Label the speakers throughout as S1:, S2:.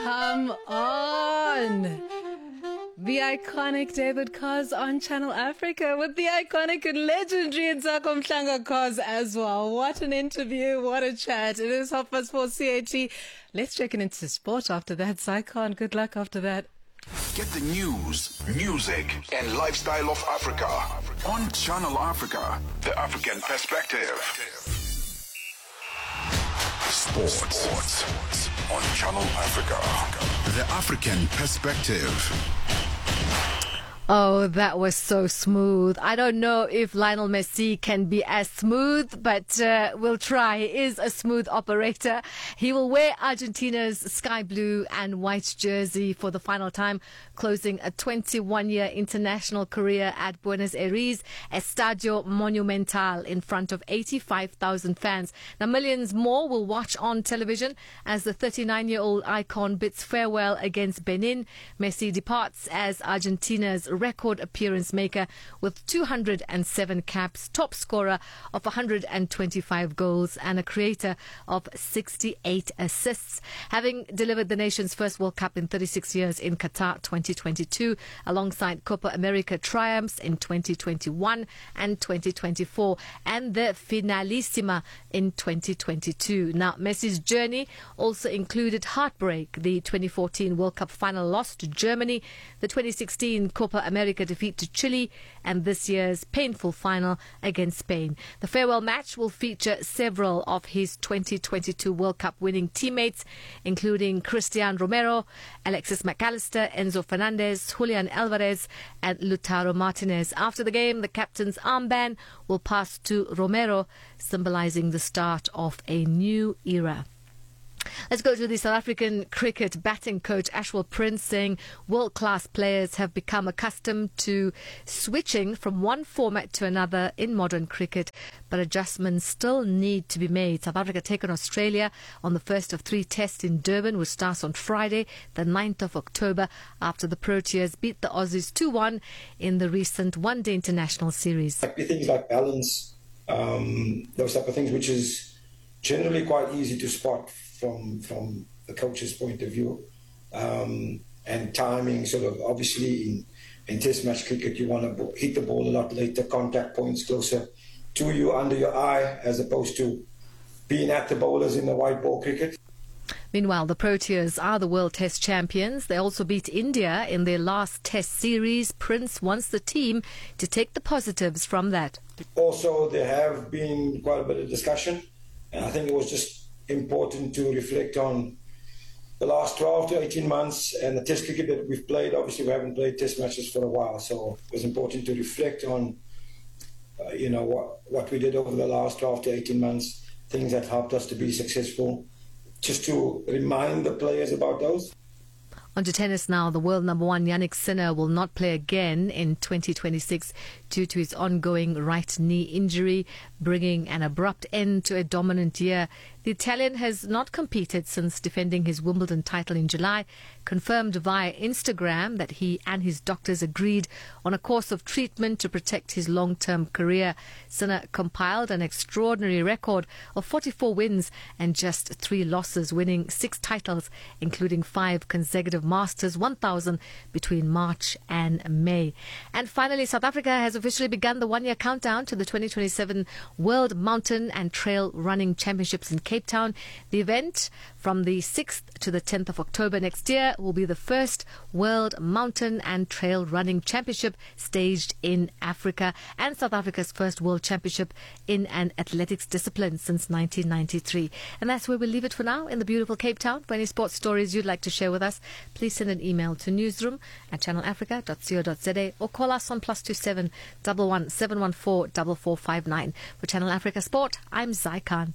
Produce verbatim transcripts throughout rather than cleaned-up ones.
S1: Come on. The iconic David Kos on Channel Africa with the iconic and legendary Ntsako Mhlanga Kos as well. What an interview, what a chat. It is half past four C A T. Let's check in into sport after that. Zycon, good luck after that.
S2: Get the news, music, and lifestyle of Africa on Channel Africa, the African perspective. Sports, Sports on Channel Africa, the African perspective.
S1: Oh, that was so smooth. I don't know if Lionel Messi can be as smooth, but uh, we'll try. He is a smooth operator. He will wear Argentina's sky blue and white jersey for the final time, closing a twenty-one-year international career at Buenos Aires Estadio Monumental in front of eighty-five thousand fans. Now, millions more will watch on television as the thirty-nine-year-old icon bids farewell against Benin. Messi departs as Argentina's record appearance maker with two hundred seven caps, top scorer of one hundred twenty-five goals and a creator of sixty-eight assists. Having delivered the nation's first World Cup in thirty-six years in Qatar twenty twenty-two, alongside Copa America triumphs in twenty twenty-one and twenty twenty-four, and the Finalissima in twenty twenty-two. Now, Messi's journey also included heartbreak, the twenty fourteen World Cup final loss to Germany, the twenty sixteen Copa America defeat to Chile, and this year's painful final against Spain. The farewell match will feature several of his twenty twenty-two World Cup winning teammates, including Cristian Romero, Alexis McAllister, Enzo Fernandez, Julian Alvarez, and Lautaro Martinez. After the game, the captain's armband will pass to Romero, symbolizing the start of a new era. Let's go to the South African cricket batting coach Ashwell Prince, saying world-class players have become accustomed to switching from one format to another in modern cricket, but adjustments still need to be made. South Africa take on Australia on the first of three tests in Durban, which starts on Friday, the ninth of October, after the Proteas beat the Aussies two one in the recent one-day international series.
S3: Things like balance, um, those type of things, which is generally quite easy to spot from from the coach's point of view, um, and timing. Sort of obviously in, in Test match cricket, you want to hit the ball a lot later, contact points closer to you, under your eye, as opposed to being at the bowlers in the white ball cricket.
S1: Meanwhile, the Proteas are the World Test champions. They also beat India in their last Test series. Prince wants the team to take the positives from that.
S3: Also, there have been quite a bit of discussion, and I think it was just important to reflect on the last twelve to eighteen months and the Test cricket that we've played. Obviously, we haven't played Test matches for a while, so it was important to reflect on, uh, you know, what what we did over the last twelve to eighteen months, things that helped us to be successful, just to remind the players about those.
S1: On to tennis now. The world number one Jannik Sinner will not play again in twenty twenty-six due to his ongoing right knee injury, bringing an abrupt end to a dominant year. The Italian has not competed since defending his Wimbledon title in July, confirmed via Instagram that he and his doctors agreed on a course of treatment to protect his long-term career. Sinner compiled an extraordinary record of forty-four wins and just three losses, winning six titles, including five consecutive Masters one thousand between March and May. And finally, South Africa has officially begun the one-year countdown to the twenty twenty-seven World Mountain and Trail Running Championships in Cape Town. The event, from the sixth to the tenth of October next year, will be the first World Mountain and Trail Running Championship staged in Africa, and South Africa's first World Championship in an athletics discipline since nineteen ninety-three. And that's where we'll leave it for now in the beautiful Cape Town. For any sports stories you'd like to share with us, please send an email to newsroom at channel africa dot co dot za or call us on plus two seven one one seven one four four four five nine. For Channel Africa Sport, I'm Zycon.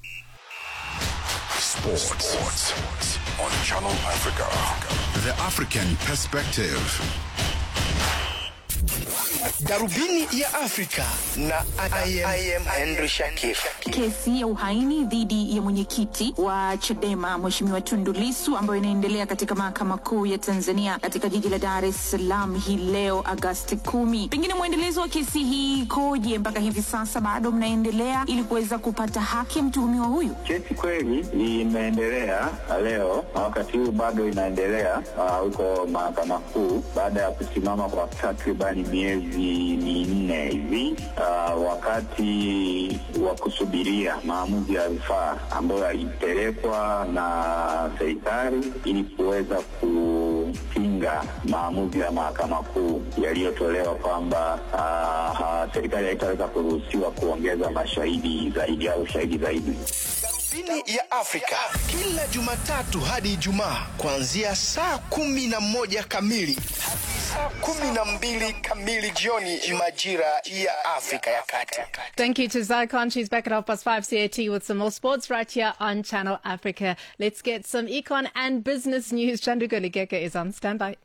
S2: Sports, Sports on Channel Africa, the African perspective.
S4: Darubini ya Afrika na I am, I am Henry Shakif.
S5: Kesi ya uhaini dhidi ya mwenyekiti wa Chadema Mheshimiwa Tundu Lissu ambayo inaendelea katika mahakama kuu ya Tanzania katika jiji la Dar es Salaam hii leo Agosti kumi. Pengine mwendelezo wa kesi hii koje mpaka hivi sasa, bado mnaendelea ili kuweza kupata haki ya mtuhumiwa huyu?
S6: Kesi kweli imeendelea leo, wakati huu bado inaendelea huko mahakama kuu baada ya kusimama kwa takribani miezi minne hivi, uh, wakati wa kusubiria maamuzi ya rufaa ambayo yalipelekwa na serikali ili kuweza kupinga maamuzi ya mahakama kuu yaliyotolewa kwamba uh, uh, serikali haitaweza kuruhusiwa kuongeza mashahidi zaidi au shahidi zaidi.
S4: Darubini ya Afrika kila Jumatatu hadi Ijumaa kuanzia saa kumi na moja kamili hadi saa kumi na mbili kamili jioni majira ya Afrika ya Kati.
S7: Thank you to Zycon. She's back at half past five C A T with some more sports right here on Channel Africa. Let's get some econ and business news. Chanduko Ligeke is on standby.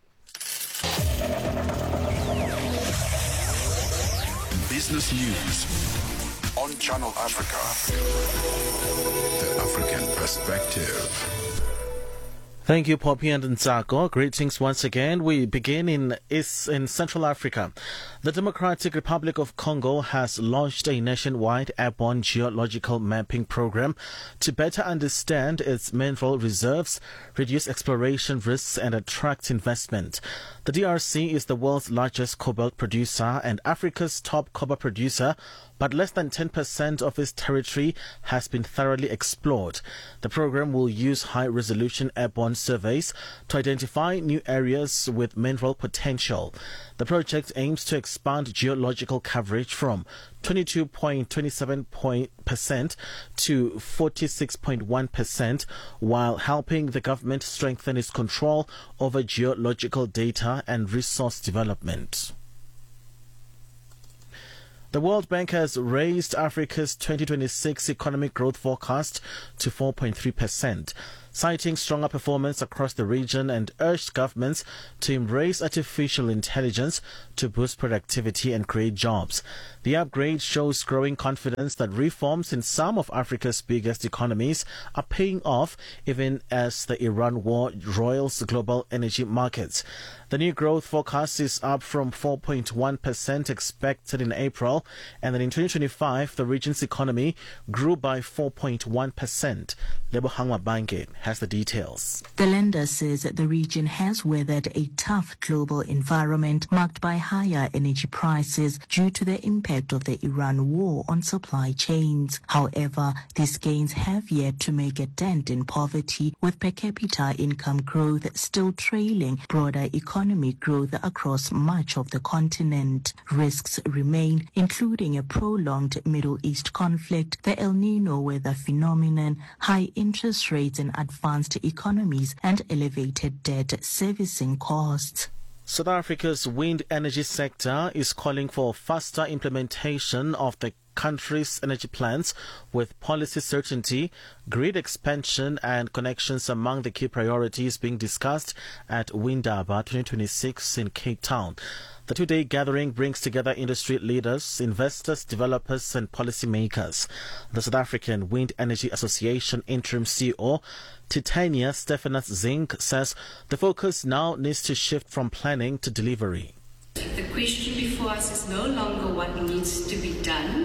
S2: Business news on Channel Africa. The African perspective.
S8: Thank you, Poppy and Nzako. Greetings once again. We begin in is in Central Africa. The Democratic Republic of Congo has launched a nationwide airborne geological mapping program to better understand its mineral reserves, reduce exploration risks, and attract investment. The D R C is the world's largest cobalt producer and Africa's top copper producer, but less than ten percent of its territory has been thoroughly explored. The program will use high-resolution airborne surveys to identify new areas with mineral potential. The project aims to expand geological coverage from twenty-two point two seven percent to forty-six point one percent, while helping the government strengthen its control over geological data and resource development. The World Bank has raised Africa's twenty twenty-six economic growth forecast to four point three percent, citing stronger performance across the region, and urged governments to embrace artificial intelligence to boost productivity and create jobs. The upgrade shows growing confidence that reforms in some of Africa's biggest economies are paying off, even as the Iran war roils global energy markets. The new growth forecast is up from four point one percent expected in April, and then in twenty twenty-five, the region's economy grew by four point one percent. Lebohang Mabange has the details.
S9: The lender says that the region has weathered a tough global environment marked by higher energy prices due to the impact of the Iran war on supply chains. However, these gains have yet to make a dent in poverty, with per capita income growth still trailing broader economic growth across much of the continent. Risks remain, including a prolonged Middle East conflict, the El Nino weather phenomenon, high interest rates in advanced economies, and elevated debt servicing costs.
S8: South Africa's wind energy sector is calling for faster implementation of the country's energy plans, with policy certainty, grid expansion and connections among the key priorities being discussed at Windaba twenty twenty-six in Cape Town. The two-day gathering brings together industry leaders, investors, developers and policymakers. The South African Wind Energy Association interim C E O, Titania Stephanus Zink, says the focus now needs to shift from planning to delivery.
S10: The question before us is no longer what needs to be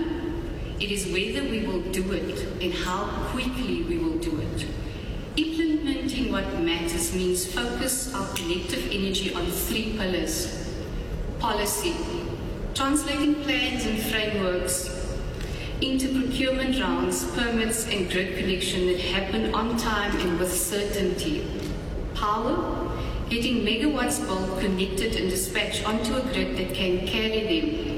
S10: done. It is whether we will do it and how quickly we will do it. Implementing what matters means focus our collective energy on three pillars. Policy, translating plans and frameworks into procurement rounds, permits and grid connection that happen on time and with certainty. Power, getting megawatts built, connected and dispatched onto a grid that can carry them.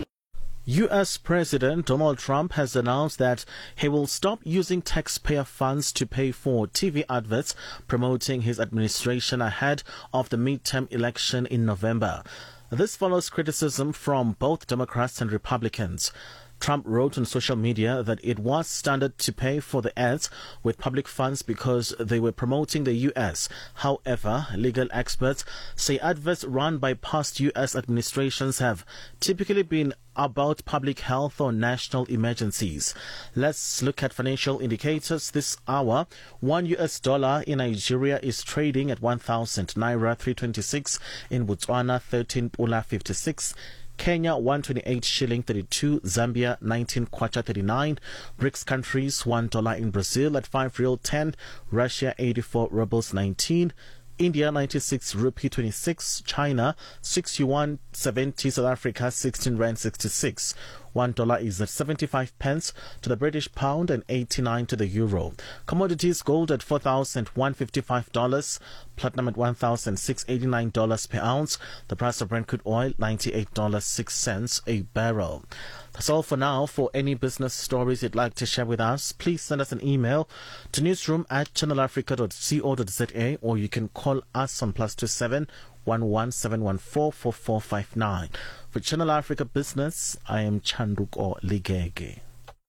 S8: U S President Donald Trump has announced that he will stop using taxpayer funds to pay for T V adverts promoting his administration ahead of the midterm election in November. This follows criticism from both Democrats and Republicans. Trump wrote on social media that it was standard to pay for the ads with public funds because they were promoting the U S. However, legal experts say adverts run by past U S administrations have typically been about public health or national emergencies. Let's look at financial indicators this hour. One U S dollar in Nigeria is trading at one thousand naira three twenty-six, in Botswana thirteen pula fifty-six, Kenya one twenty-eight shilling thirty-two, Zambia nineteen kwacha thirty-nine, BRICS countries one dollar in Brazil at five real ten, Russia eighty-four rubles nineteen, India ninety-six rupee twenty-six, China six yuan seventy, South Africa sixteen rand sixty-six. One dollar is at seventy-five pence to the British pound and eighty-nine to the euro. Commodities: gold at four thousand one hundred fifty-five dollars, platinum at one thousand six hundred eighty-nine dollars per ounce. The price of Brent crude oil ninety-eight dollars and six cents a barrel. That's all for now. For any business stories you'd like to share with us, please send us an email to newsroom at channel africa dot co dot za, or you can call us on plus two seven one one seven one four four four five nine. For Channel Africa Business, I am Chanduko Ligege.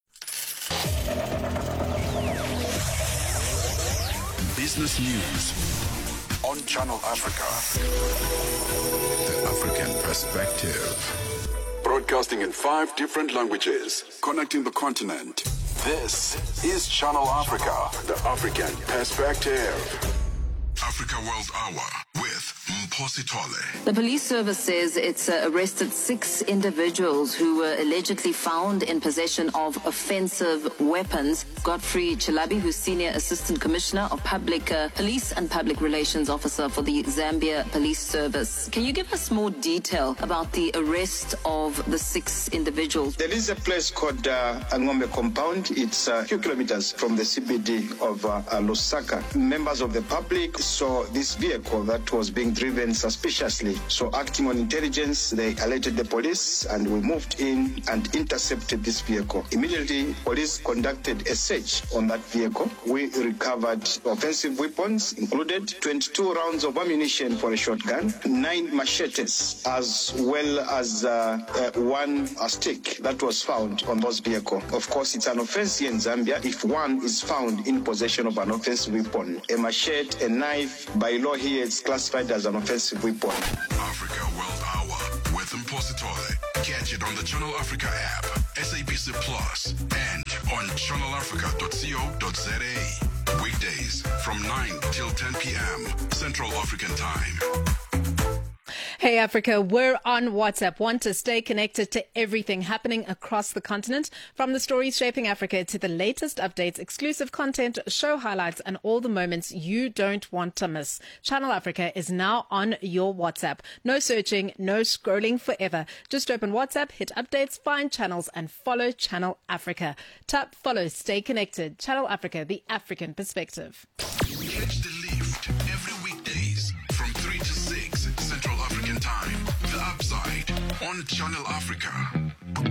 S2: Business news on Channel Africa. The African perspective. Broadcasting in five different languages, connecting the continent. This is Channel Africa, the African perspective. Africa World Hour with Mposi Tole.
S11: The police service says it's uh, arrested six individuals who were allegedly found in possession of offensive weapons. Godfrey Chilabi, who's Senior Assistant Commissioner of Public uh, Police and Public Relations Officer for the Zambia Police Service. Can you give us more detail about the arrest of the six individuals?
S12: There is a place called uh, Angombe Compound. It's a few kilometers from the C B D of uh, uh, Lusaka. Members of the public saw this vehicle that was being driven suspiciously. So acting on intelligence, they alerted the police and we moved in and intercepted this vehicle. Immediately, police conducted a search on that vehicle. We recovered offensive weapons, included twenty-two rounds of ammunition for a shotgun, nine machetes, as well as uh, uh, one uh, stick that was found on those vehicle. Of course, it's an offense here in Zambia if one is found in possession of an offensive weapon. A machete, a knife, by law here, it's classified as an offensive weapon.
S2: Africa World Hour with Mposi Tole. Catch it on the Channel Africa app, S A B C Plus, and on channel africa dot co dot za. Weekdays from nine till ten p.m. Central African Time.
S7: Hey Africa, we're on WhatsApp. Want to stay connected to everything happening across the continent? From the stories shaping Africa to the latest updates, exclusive content, show highlights, and all the moments you don't want to miss. Channel Africa is now on your WhatsApp. No searching, no scrolling forever. Just open WhatsApp, hit updates, find channels, and follow Channel Africa. Tap, follow, stay connected. Channel Africa, the African perspective.
S2: Catch the lift every weekdays from three to six Central African Time. The Upside on Channel Africa.